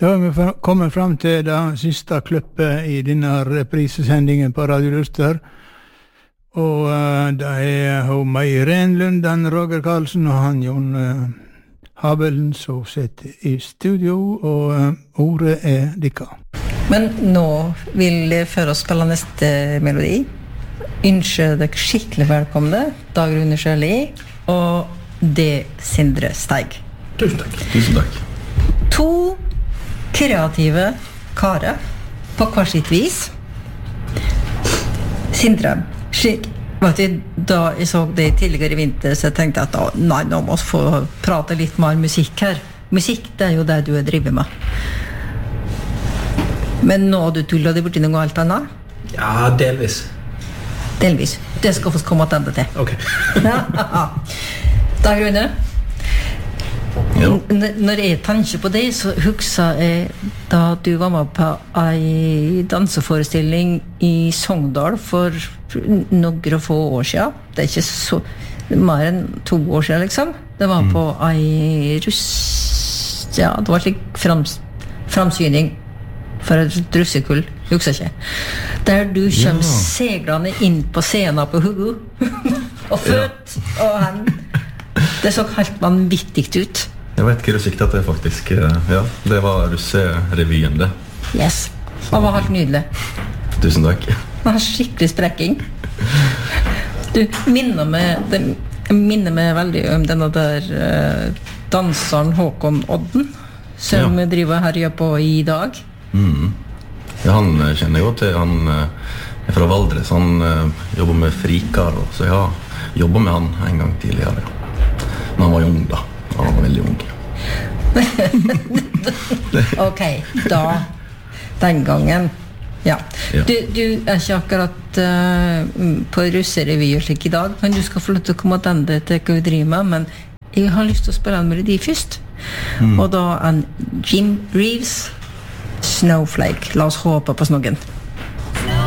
Da har vi kommet frem til det siste klippet I denne reprisesendingen på Radio Luster. Og det hun Mai Renlund, den Roger Karlsen og han Jon Habelen som sitter I studio, og ordet dikka. Men nå vil jeg føre oss spille neste melodi. Ønsker dere skikkelig velkomne, Dag Rune Sjøli og det Sindre Steig. Tusen takk. Tusen takk. 2 kreative karer på hver sitt vis. Sindre, vet du, da jeg så det tidligere I vinter, så jeg tenkte at nei, nå må vi få prate litt mer musikk her. Musikk, det jo det du driver med. Men nå du tuller det borti noe alt annet? Ja, delvis. Delvis. Det skal vi komme til til. Ok. Dag Rune? Når jeg tenker på det, så husker jeg da du var med på en danseforestilling I Sogndal for noen få år siden. Det ikke så mer enn 2 år siden, liksom. Det var på en ja, det var slik framsyning for et russekull, jeg husker ikke. Der du kommer seglene inn på scenen på Hugo, og født, og han. Det så helt vanvittig ut. Jeg vet ikke sikkert at det faktisk, ja, det var russerevyen det. Yes, det var helt nydelig. Tusen takk. Det var skikkelig sprekking. Du minner meg veldig om denne der danseren Håkon Odden, som driver herja på I dag. Ja, han kjenner jeg jo til, han fra Valdres, han jobber med frikar, så jeg har jobbet med han en gang tidligere. Når han var ung da, han var veldig ung. Ok, da, den gangen, ja. Du ikke akkurat på russerevy og slik I dag, men du skal få lov til å komme til hva vi driver med, men jeg har lyst til å spille en melodi først. Og da en Jim Reeves, Snowflake. La oss håpe på snoggen.